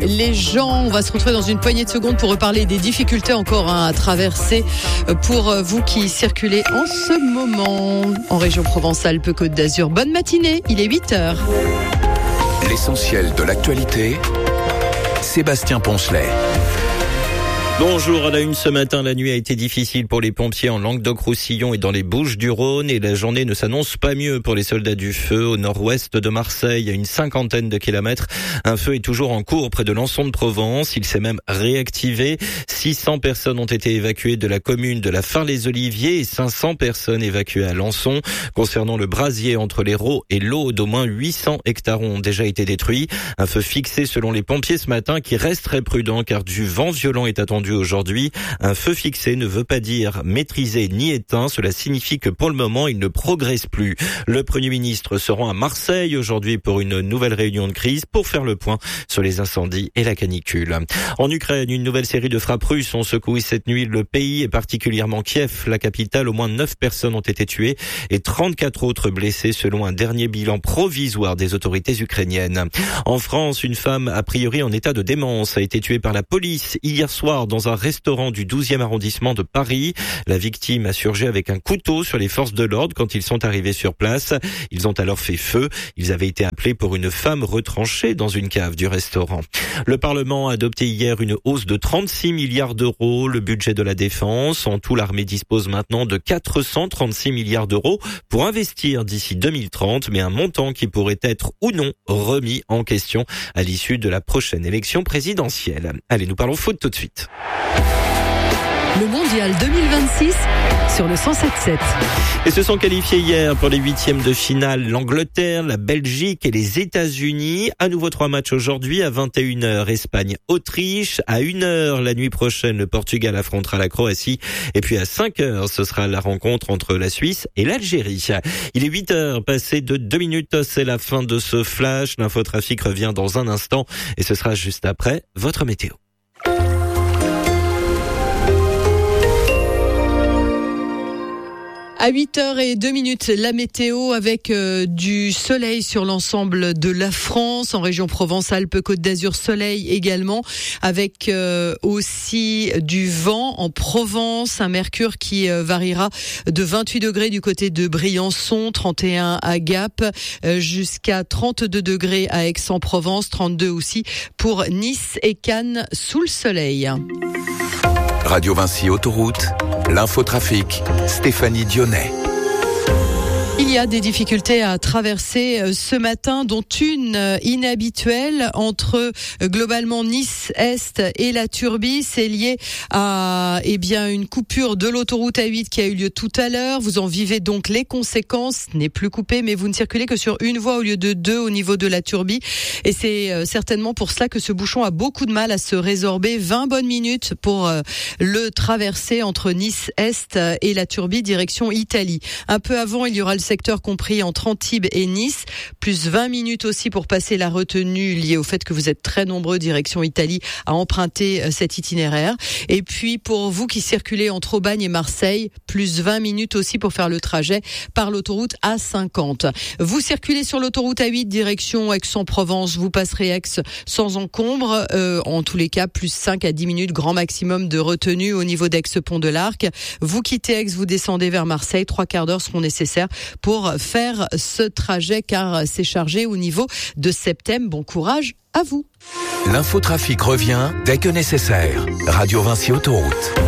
les gens. On va se retrouver dans une poignée de secondes pour reparler des difficultés encore à traverser pour vous qui circulez en ce moment en région Provence-Alpes-Côte d'Azur. Bonne matinée, il est 8h. L'essentiel de l'actualité, Sébastien Poncelet. Bonjour, à la une ce matin, la nuit a été difficile pour les pompiers en Languedoc-Roussillon et dans les Bouches-du-Rhône et la journée ne s'annonce pas mieux pour les soldats du feu au nord-ouest de Marseille, à une 50aine de kilomètres. Un feu est toujours en cours près de Lançon de Provence, il s'est même réactivé. 600 personnes ont été évacuées de la commune de la Far-les-Oliviers et 500 personnes évacuées à Lançon. Concernant le brasier entre l'Hérault et l'Aude, au moins 800 hectares ont déjà été détruits. Un feu fixé selon les pompiers ce matin qui reste très prudent car du vent violent est attendu aujourd'hui. Un feu fixé ne veut pas dire maîtrisé ni éteint. Cela signifie que pour le moment, il ne progresse plus. Le Premier ministre se rend à Marseille aujourd'hui pour une nouvelle réunion de crise pour faire le point sur les incendies et la canicule. En Ukraine, une nouvelle série de frappes russes ont secoué cette nuit le pays et particulièrement Kiev, la capitale. Au moins 9 personnes ont été tuées et 34 autres blessées selon un dernier bilan provisoire des autorités ukrainiennes. En France, une femme a priori en état de démence a été tuée par la police hier soir dans un restaurant du 12e arrondissement de Paris. La victime a surgi avec un couteau sur les forces de l'ordre quand ils sont arrivés sur place. Ils ont alors fait feu. Ils avaient été appelés pour une femme retranchée dans une cave du restaurant. Le Parlement a adopté hier une hausse de 36 milliards d'euros, le budget de la défense. En tout, l'armée dispose maintenant de 436 milliards d'euros pour investir d'ici 2030, mais un montant qui pourrait être ou non remis en question à l'issue de la prochaine élection présidentielle. Allez, nous parlons foot tout de suite. Le mondial 2026 sur le 107.7. Et se sont qualifiés hier pour les 8e de finale l'Angleterre, la Belgique et les États-Unis. À nouveau 3 matchs aujourd'hui à 21h, Espagne-Autriche. À 1h la nuit prochaine, le Portugal affrontera la Croatie. Et puis à 5h, ce sera la rencontre entre la Suisse et l'Algérie. Il est 8h, passé de 2 minutes, c'est la fin de ce flash. L'infotrafic revient dans un instant et ce sera juste après votre météo. À 8h02, la météo avec du soleil sur l'ensemble de la France, en région Provence-Alpes-Côte d'Azur, soleil également, avec aussi du vent en Provence, un mercure qui variera de 28 degrés du côté de Briançon, 31 à Gap, jusqu'à 32 degrés à Aix-en-Provence, 32 aussi pour Nice et Cannes sous le soleil. Radio Vinci Autoroute, l'infotrafic, Stéphanie Dionnet. Il y a des difficultés à traverser ce matin, dont une inhabituelle entre globalement Nice-Est et la Turbie. C'est lié à une coupure de l'autoroute A8 qui a eu lieu tout à l'heure. Vous en vivez donc les conséquences. N'est plus coupé, mais vous ne circulez que sur une voie au lieu de 2 au niveau de la Turbie. Et c'est certainement pour cela que ce bouchon a beaucoup de mal à se résorber. 20 bonnes minutes pour le traverser entre Nice-Est et la Turbie, direction Italie. Un peu avant, il y aura le secteur compris entre Antibes et Nice, plus 20 minutes aussi pour passer la retenue liée au fait que vous êtes très nombreux direction Italie à emprunter cet itinéraire. Et puis pour vous qui circulez entre Aubagne et Marseille, plus 20 minutes aussi pour faire le trajet par l'autoroute A50. Vous circulez sur l'autoroute A8 direction Aix-en-Provence, vous passerez Aix sans encombre. En tous les cas, plus 5 à 10 minutes grand maximum de retenue au niveau d'Aix-Pont de l'Arc. Vous quittez Aix, vous descendez vers Marseille, 3 quarts d'heure seront nécessaires pour faire ce trajet car c'est chargé au niveau de Septem. Bon courage à vous. L'infotrafic revient dès que nécessaire. Radio Vinci Autoroute.